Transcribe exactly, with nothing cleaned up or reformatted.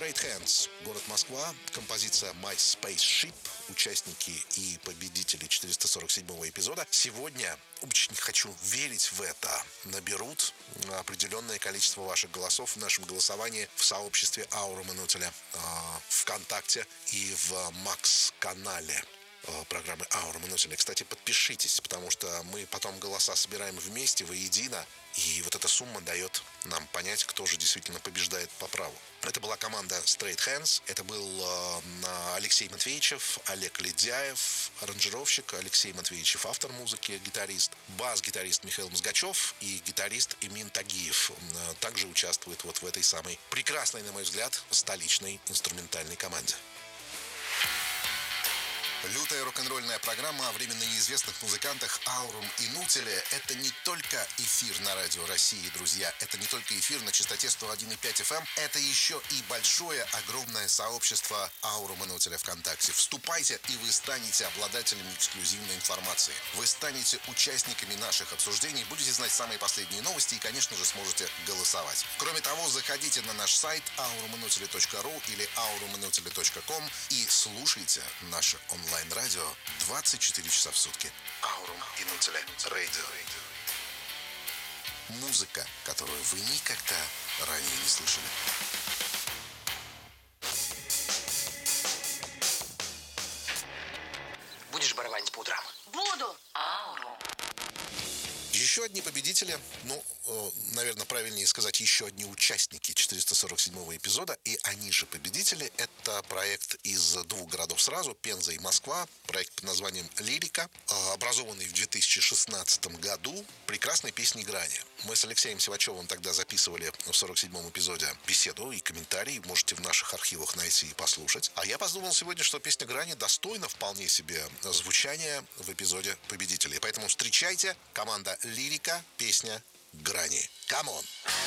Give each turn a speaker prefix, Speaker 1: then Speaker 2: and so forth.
Speaker 1: Straight Hands, город Москва, композиция My Spaceship, участники и победители четыреста сорок седьмого эпизода. Сегодня, очень хочу верить в это, наберут определенное количество ваших голосов в нашем голосовании в сообществе Аура Манутеля э, ВКонтакте и в Макс-канале программы Аура Манутеля. Кстати, подпишитесь, потому что мы потом голоса собираем вместе, воедино, и вот эта сумма дает нам понять, кто же действительно побеждает по праву. Это была команда Straight Hands, это был э, Алексей Матвеичев, Олег Ледяев, аранжировщик, Алексей Матвеичев, автор музыки, гитарист, бас-гитарист Михаил Мозгачев и гитарист Эмин Тагиев э, также участвует вот в этой самой прекрасной, на мой взгляд, столичной инструментальной команде. Лютая рок-н-ролльная программа о временно неизвестных музыкантах Аурум и Нутеле – это не только эфир на радио России, друзья. Это не только эфир на частоте сто один и пять эф эм. Это еще и большое, огромное сообщество Аурум и Нутеля ВКонтакте. Вступайте, и вы станете обладателями эксклюзивной информации. Вы станете участниками наших обсуждений, будете знать самые последние новости и, конечно же, сможете голосовать. Кроме того, заходите на наш сайт ауруманутеля точка ру или ауруманутеля точка ком и слушайте наши онлайн радио двадцать четыре часа в сутки. Аурум и Нутеля радио. Музыка, которую вы никогда ранее не слышали.
Speaker 2: Будешь барабанить по утрам?
Speaker 3: Буду.
Speaker 2: Аурум.
Speaker 1: Еще одни победители, ну, э, наверное, правильнее сказать, еще одни участники четыреста сорок седьмого эпизода, и они же победители. Это проект из двух городов сразу, Пенза и Москва, проект под названием «Лирика», э, образованный в две тысячи шестнадцатом году прекрасной песней «Грани». Мы с Алексеем Сивачевым тогда записывали в сорок седьмом эпизоде беседу и комментарии, можете в наших архивах найти и послушать. А я подумал сегодня, что песня «Грани» достойна вполне себе звучания в эпизоде победителей. Поэтому встречайте, команда «Лирика», песня «Грани». Камон!